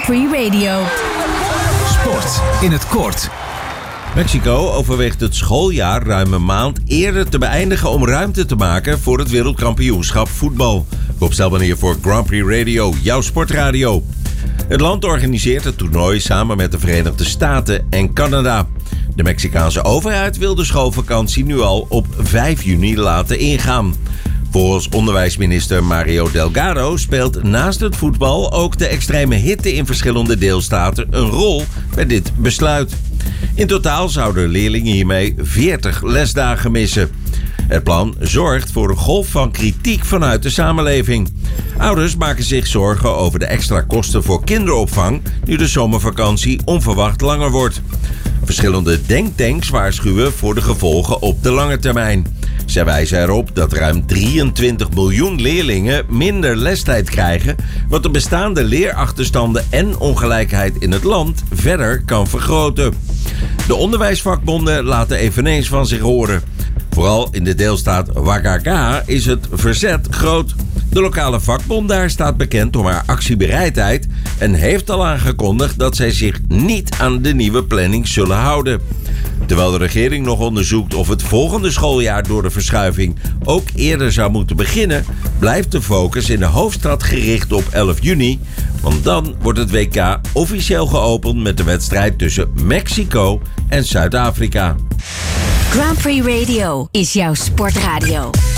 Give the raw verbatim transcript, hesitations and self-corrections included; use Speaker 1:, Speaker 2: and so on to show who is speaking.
Speaker 1: Free Radio.
Speaker 2: Sport in het kort.
Speaker 3: Mexico overweegt het schooljaar ruim een maand eerder te beëindigen om ruimte te maken voor het wereldkampioenschap voetbal. Bob Stelman hier voor Grand Prix Radio, jouw sportradio. Het land organiseert het toernooi samen met de Verenigde Staten en Canada. De Mexicaanse overheid wil de schoolvakantie nu al op vijf juni laten ingaan. Volgens onderwijsminister Mario Delgado speelt naast het voetbal ook de extreme hitte in verschillende deelstaten een rol bij dit besluit. In totaal zouden leerlingen hiermee veertig lesdagen missen. Het plan zorgt voor een golf van kritiek vanuit de samenleving. Ouders maken zich zorgen over de extra kosten voor kinderopvang nu de zomervakantie onverwacht langer wordt. Verschillende denktanks waarschuwen voor de gevolgen op de lange termijn. Zij wijzen erop dat ruim drieëntwintig miljoen leerlingen minder lestijd krijgen, wat de bestaande leerachterstanden en ongelijkheid in het land verder kan vergroten. De onderwijsvakbonden laten eveneens van zich horen. Vooral in de deelstaat Oaxaca is het verzet groot. De lokale vakbond daar staat bekend om haar actiebereidheid en heeft al aangekondigd dat zij zich niet aan de nieuwe planning zullen houden. Terwijl de regering nog onderzoekt of het volgende schooljaar door de verschuiving ook eerder zou moeten beginnen, blijft de focus in de hoofdstad gericht op elf juni, want dan wordt het W K officieel geopend met de wedstrijd tussen Mexico en Zuid-Afrika.
Speaker 1: Grand Prix Radio is jouw sportradio.